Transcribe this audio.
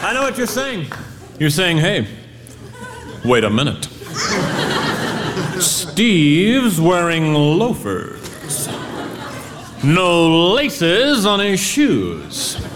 I know what you're saying. You're saying, hey, wait a minute. Steve's wearing loafers. No laces on his shoes.